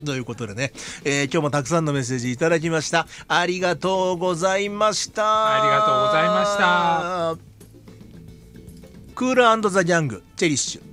ということでね、今日もたくさんのメッセージいただきました。ありがとうございました。 ありがとうございました。 クール&ザ・ギャング、チェリッシュ。